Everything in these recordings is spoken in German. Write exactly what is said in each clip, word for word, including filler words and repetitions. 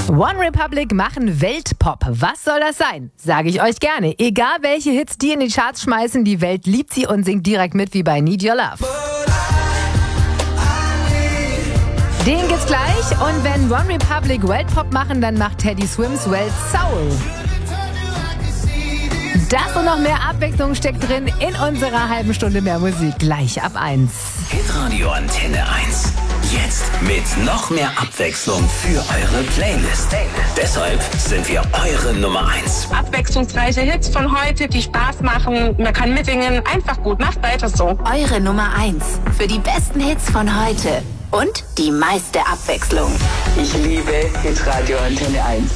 OneRepublic machen Weltpop. Was soll das sein? Sage ich euch gerne. Egal welche Hits die in die Charts schmeißen, die Welt liebt sie und singt direkt mit wie bei Need Your Love. Den gibt's gleich. Und wenn OneRepublic Weltpop machen, dann macht Teddy Swims Welt Soul. Das und noch mehr Abwechslung steckt drin in unserer halben Stunde mehr Musik. Gleich ab eins. Hitradio Antenne eins. Jetzt mit noch mehr Abwechslung für eure Playlist. Deshalb sind wir eure Nummer eins. Abwechslungsreiche Hits von heute, die Spaß machen. Man kann mitsingen. Einfach gut. Macht weiter so. Eure Nummer eins für die besten Hits von heute. Und die meiste Abwechslung. Ich liebe Hitradio Antenne eins.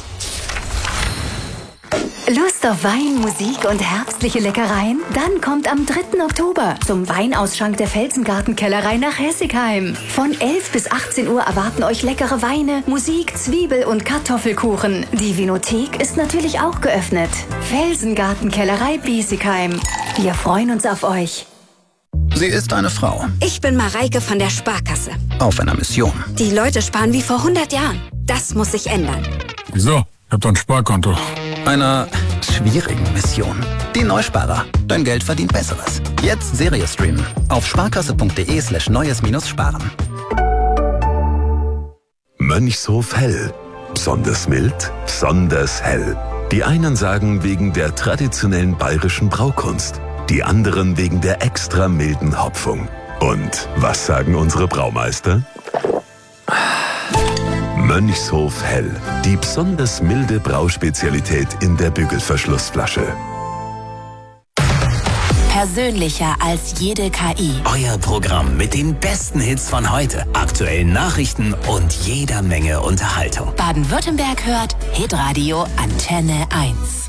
Lust auf Wein, Musik und herbstliche Leckereien? Dann kommt am dritten Oktober zum Weinausschank der Felsengarten-Kellerei nach Hessigheim. Von elf bis achtzehn Uhr erwarten euch leckere Weine, Musik, Zwiebel- und Kartoffelkuchen. Die Vinothek ist natürlich auch geöffnet. Felsengarten-Kellerei Biesigheim. Wir freuen uns auf euch. Sie ist eine Frau. Ich bin Mareike von der Sparkasse. Auf einer Mission. Die Leute sparen wie vor hundert Jahren. Das muss sich ändern. Wieso? Ich hab doch ein Sparkonto. Einer schwierigen Mission. Die Neusparer. Dein Geld verdient Besseres. Jetzt Serie streamen. Auf sparkasse.de slash neues minus sparen. Mönchshof Hell. Besonders mild, besonders hell. Die einen sagen wegen der traditionellen bayerischen Braukunst. Die anderen wegen der extra milden Hopfung. Und was sagen unsere Braumeister? Mönchshof Hell. Die besonders milde Brauspezialität in der Bügelverschlussflasche. Persönlicher als jede K I. Euer Programm mit den besten Hits von heute, aktuellen Nachrichten und jeder Menge Unterhaltung. Baden-Württemberg hört Hitradio Antenne eins.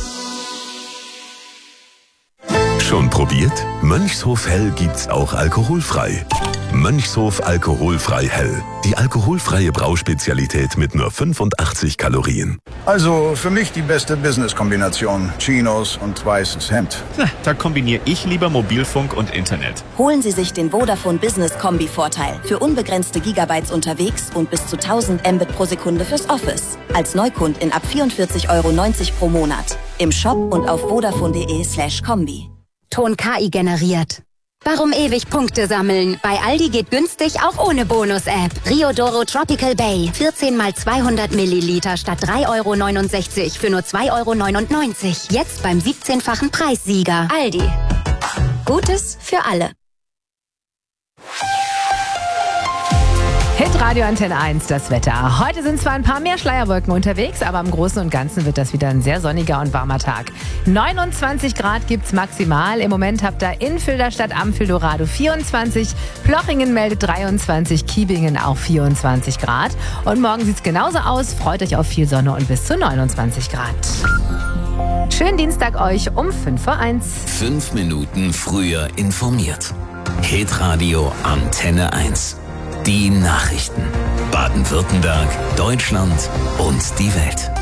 Schon probiert? Mönchshof Hell gibt's auch alkoholfrei. Mönchshof Alkoholfrei Hell. Die alkoholfreie Brauspezialität mit nur fünfundachtzig Kalorien. Also für mich die beste Business-Kombination. Chinos und weißes Hemd. Na, da kombiniere ich lieber Mobilfunk und Internet. Holen Sie sich den Vodafone Business Kombi-Vorteil. Für unbegrenzte Gigabytes unterwegs und bis zu tausend Mbit pro Sekunde fürs Office. Als Neukundin ab vierundvierzig Euro neunzig pro Monat. Im Shop und auf vodafone.de slash Kombi. Ton K I generiert. Warum ewig Punkte sammeln? Bei Aldi geht günstig auch ohne Bonus-App. Riodoro Tropical Bay. vierzehn mal zweihundert Milliliter statt drei Euro neunundsechzig für nur zwei Euro neunundneunzig. Jetzt beim siebzehnfachen Preissieger. Aldi. Gutes für alle. Hitradio Antenne eins, das Wetter. Heute sind zwar ein paar mehr Schleierwolken unterwegs, aber im Großen und Ganzen wird das wieder ein sehr sonniger und warmer Tag. neunundzwanzig Grad gibt's maximal. Im Moment habt ihr in Filderstadt am Dorado vierundzwanzig, Plochingen meldet dreiundzwanzig, Kiebingen auch vierundzwanzig Grad. Und morgen sieht's genauso aus. Freut euch auf viel Sonne und bis zu neunundzwanzig Grad. Schönen Dienstag euch um fünf Uhr eins. Fünf Minuten früher informiert. Hitradio Antenne eins. Die Nachrichten. Baden-Württemberg, Deutschland und die Welt.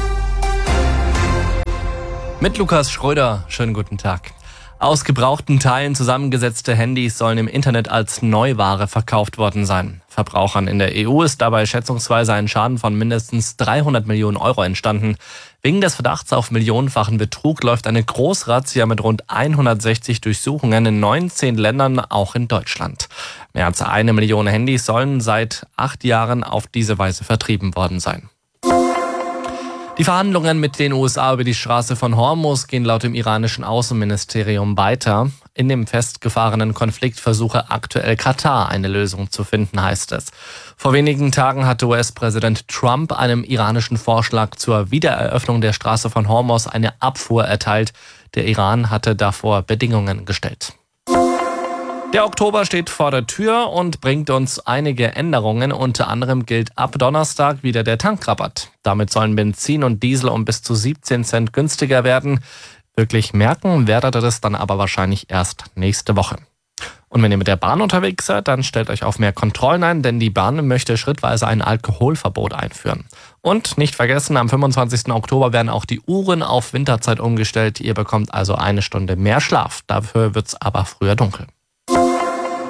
Mit Lukas Schröder. Schönen guten Tag. Aus gebrauchten Teilen zusammengesetzte Handys sollen im Internet als Neuware verkauft worden sein. Verbrauchern in der E U ist dabei schätzungsweise ein Schaden von mindestens dreihundert Millionen Euro entstanden. Wegen des Verdachts auf millionenfachen Betrug läuft eine Großrazzia mit rund hundertsechzig Durchsuchungen in neunzehn Ländern, auch in Deutschland. Mehr als eine Million Handys sollen seit acht Jahren auf diese Weise vertrieben worden sein. Die Verhandlungen mit den U S A über die Straße von Hormuz gehen laut dem iranischen Außenministerium weiter. In dem festgefahrenen Konflikt versuche aktuell Katar eine Lösung zu finden, heißt es. Vor wenigen Tagen hatte U S-Präsident Trump einem iranischen Vorschlag zur Wiedereröffnung der Straße von Hormuz eine Abfuhr erteilt. Der Iran hatte davor Bedingungen gestellt. Der Oktober steht vor der Tür und bringt uns einige Änderungen. Unter anderem gilt ab Donnerstag wieder der Tankrabatt. Damit sollen Benzin und Diesel um bis zu siebzehn Cent günstiger werden. Wirklich merken werdet ihr das dann aber wahrscheinlich erst nächste Woche. Und wenn ihr mit der Bahn unterwegs seid, dann stellt euch auf mehr Kontrollen ein, denn die Bahn möchte schrittweise ein Alkoholverbot einführen. Und nicht vergessen, am fünfundzwanzigsten Oktober werden auch die Uhren auf Winterzeit umgestellt. Ihr bekommt also eine Stunde mehr Schlaf. Dafür wird's aber früher dunkel.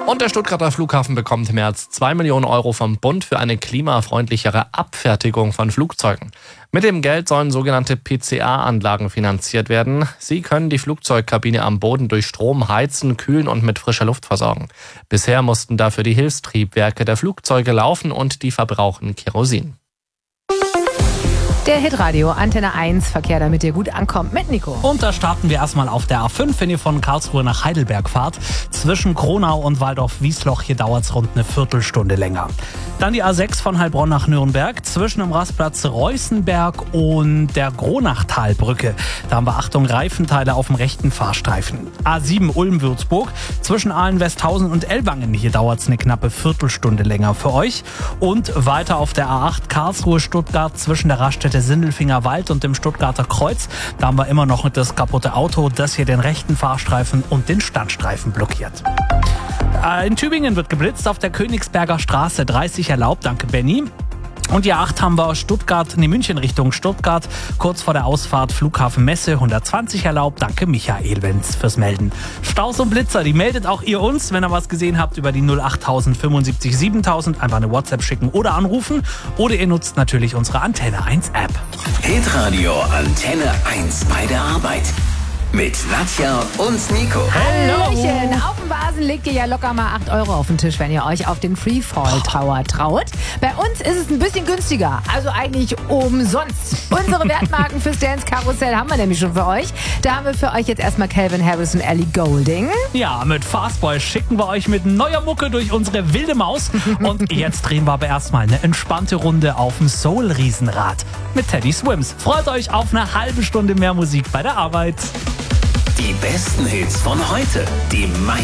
Und der Stuttgarter Flughafen bekommt mehr als zwei Millionen Euro vom Bund für eine klimafreundlichere Abfertigung von Flugzeugen. Mit dem Geld sollen sogenannte P C A-Anlagen finanziert werden. Sie können die Flugzeugkabine am Boden durch Strom heizen, kühlen und mit frischer Luft versorgen. Bisher mussten dafür die Hilfstriebwerke der Flugzeuge laufen und die verbrauchen Kerosin. Der Hitradio Antenne eins Verkehr, damit ihr gut ankommt mit Nico. Und da starten wir erstmal auf der A fünf, wenn ihr von Karlsruhe nach Heidelberg fahrt. Zwischen Kronau und Waldorf-Wiesloch, hier dauert es rund eine Viertelstunde länger. Dann die A sechs von Heilbronn nach Nürnberg, zwischen dem Rastplatz Reußenberg und der Gronachtalbrücke. Da haben wir, Achtung, Reifenteile auf dem rechten Fahrstreifen. A sieben Ulm-Würzburg, zwischen Aalen-Westhausen und Ellwangen, hier dauert es eine knappe Viertelstunde länger für euch. Und weiter auf der A acht Karlsruhe-Stuttgart, zwischen der Raststätte Sindelfinger Wald und dem Stuttgarter Kreuz. Da haben wir immer noch das kaputte Auto, das hier den rechten Fahrstreifen und den Standstreifen blockiert. In Tübingen wird geblitzt, auf der Königsberger Straße dreißig erlaubt, danke Benny. Und die A acht haben wir Stuttgart, nee, München Richtung Stuttgart, kurz vor der Ausfahrt Flughafen Messe, hundertzwanzig erlaubt, danke Michael Wenz fürs Melden. Staus und Blitzer, die meldet auch ihr uns, wenn ihr was gesehen habt, über die null achttausend fünfundsiebzig siebentausend, einfach eine WhatsApp schicken oder anrufen. Oder ihr nutzt natürlich unsere Antenne eins App. Hitradio Antenne eins bei der Arbeit. Mit Nadja und Nico. Hallöchen! Auf dem Vasen legt ihr ja locker mal acht Euro auf den Tisch, wenn ihr euch auf den Freefall Tower traut. Bei uns ist es ein bisschen günstiger, also eigentlich umsonst. Unsere Wertmarken fürs Dance Karussell haben wir nämlich schon für euch. Da haben wir für euch jetzt erstmal Calvin Harris und Ellie Goulding. Ja, mit Fastboy schicken wir euch mit neuer Mucke durch unsere wilde Maus. Und jetzt drehen wir aber erstmal eine entspannte Runde auf dem Soul-Riesenrad mit Teddy Swims. Freut euch auf eine halbe Stunde mehr Musik bei der Arbeit. Die besten Hits von heute. Die